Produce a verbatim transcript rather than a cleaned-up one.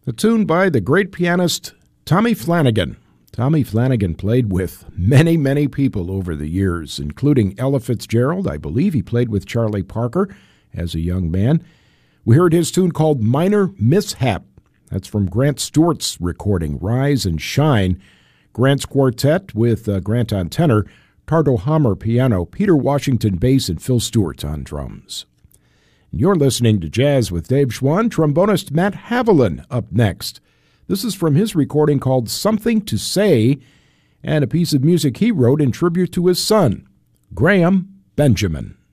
A tune by the great pianist Tommy Flanagan. Tommy Flanagan played with many, many people over the years, including Ella Fitzgerald. I believe he played with Charlie Parker as a young man. We heard his tune called Minor Mishap. That's from Grant Stewart's recording, Rise and Shine. Grant's quartet with uh, Grant on tenor, Tardo Hammer piano, Peter Washington bass, and Phil Stewart on drums. You're listening to Jazz with Dave Schwann. Trombonist Matt Haviland up next. This is from his recording called Something to Say, and a piece of music he wrote in tribute to his son, Graham Benjamin.